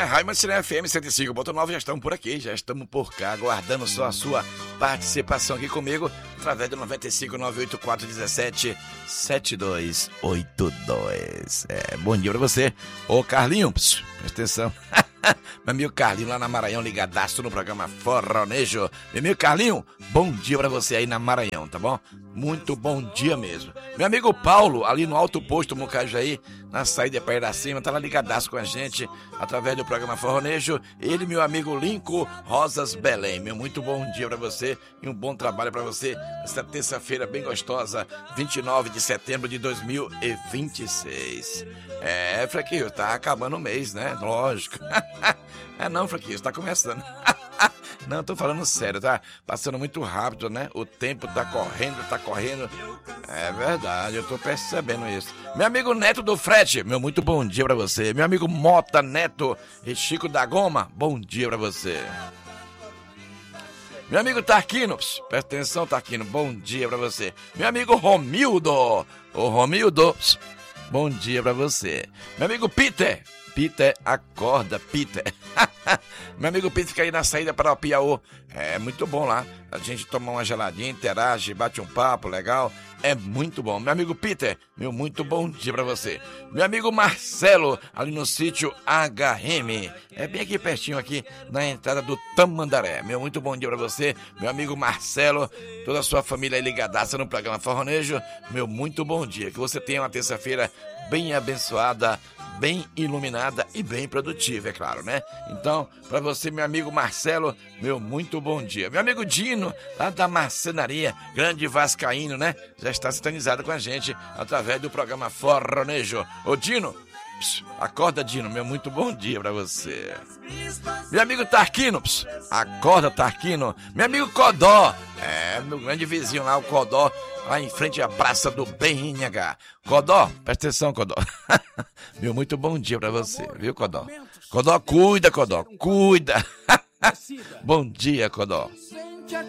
Rádio Mandiricina FM 105.9, já estamos por aqui, já estamos por cá, aguardando só a sua participação aqui comigo, através do 95984177282. Bom dia pra você. Ô Carlinho, presta atenção. Meu amigo Carlinho lá na Maranhão, ligadaço no programa Forronejo. Meu amigo Carlinho, bom dia pra você aí na Maranhão, tá bom? Muito bom dia mesmo. Meu amigo Paulo, ali no Alto Posto Mucajaí, na saída para Iracema, tá lá ligadaço com a gente, através do programa Forronejo. Ele, meu amigo Lincoln Rosas Belém. Meu muito bom dia pra você e um bom trabalho pra você nesta terça-feira bem gostosa, 29 de setembro de 2026. Fraquinho, tá acabando o mês, né? Lógico. Não, Fraquinho, tá começando. Não, tô falando sério, tá passando muito rápido, né? O tempo tá correndo. É verdade, eu tô percebendo isso. Meu amigo Neto do Frete, meu muito bom dia pra você. Meu amigo Mota Neto e Chico da Goma, bom dia pra você. Meu amigo Tarquino, presta atenção, Tarquino, bom dia pra você. Meu amigo Romildo, ô Romildo, bom dia pra você. Meu amigo Peter, acorda, Peter. Meu amigo Peter fica aí na saída para o Piauí. É muito bom lá. A gente toma uma geladinha, interage, bate um papo legal. É muito bom. Meu amigo Peter, meu muito bom dia para você. Meu amigo Marcelo, ali no sítio HM. É bem aqui pertinho, aqui na entrada do Tamandaré. Meu muito bom dia para você. Meu amigo Marcelo, toda a sua família aí ligadaça no programa Forronejo. Meu muito bom dia. Que você tenha uma terça-feira bem abençoada, bem iluminada e bem produtiva, é claro, né? Então, para você, meu amigo Marcelo, meu muito bom dia. Meu amigo Dino, lá da Marcenaria, grande vascaíno, né? Já está sintonizado com a gente através do programa Forronejo. Ô Dino, acorda, Dino, meu muito bom dia para você. Meu amigo Tarquino, acorda, Tarquino. Meu amigo Codó, meu grande vizinho lá, o Codó, lá em frente à Praça do BNH. Codó, presta atenção, Codó. Meu muito bom dia pra você, viu, Codó? Codó, cuida, Codó, cuida. Bom dia, Codó.